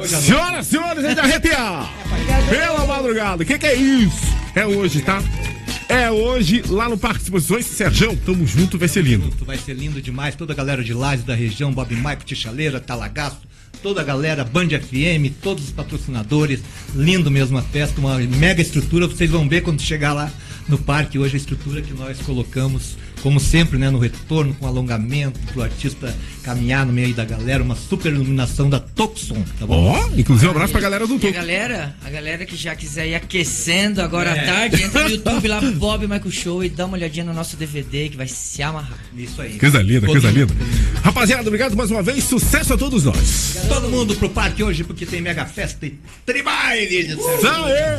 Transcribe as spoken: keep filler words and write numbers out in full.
Senhoras, senhores, é de arrepiar. Pela madrugada, o que, que é isso? É hoje, tá? É hoje, lá no Parque de Exposições. Serjão, tamo junto, vai ser lindo. Vai ser lindo demais. Toda a galera de Lages, da região, Bob Maico, Tixaleira, Talagaço, toda a galera, Band F M, todos os patrocinadores. Lindo mesmo a festa, uma mega estrutura. Vocês vão ver quando chegar lá no parque hoje a estrutura que nós colocamos, como sempre, né, no retorno, com alongamento, pro artista caminhar no meio aí da galera, uma super iluminação da Toxon, tá bom? Ó, oh, inclusive um abraço pra galera do Toxon. A galera, a galera que já quiser ir aquecendo agora é. à tarde, entra no YouTube lá, Bob Michael Show, e dá uma olhadinha no nosso D V D que vai se amarrar. Isso aí. Coisa linda, coisa linda. Rapaziada, obrigado mais uma vez, sucesso a todos nós. Todo mundo pro parque hoje, porque tem mega festa e tribaile. Uh!